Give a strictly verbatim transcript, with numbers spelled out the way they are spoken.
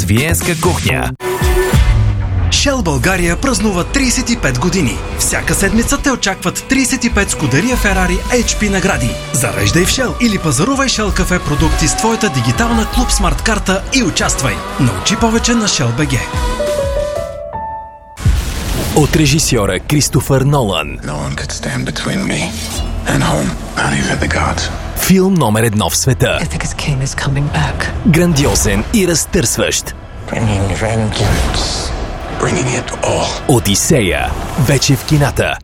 с Виенска кухня. Shell България празнува трийсет и пет години. Всяка седмица те очакват трийсет и пет Scuderia Ferrari Ейч Пи награди. Зареждай в Shell или пазарувай Shell Cafe продукти с твоята дигитална Клуб Смарт карта и участвай. Научи повече на Shell би джи. От режисьора Кристофър Нолан. No one could stand between me and home, not even the gods. Филм номер едно в света. Ithaca's king is coming back. Грандиозен и разтърсващ. Bringing vengeance. Bringing it all. Одисея. Вече в кината.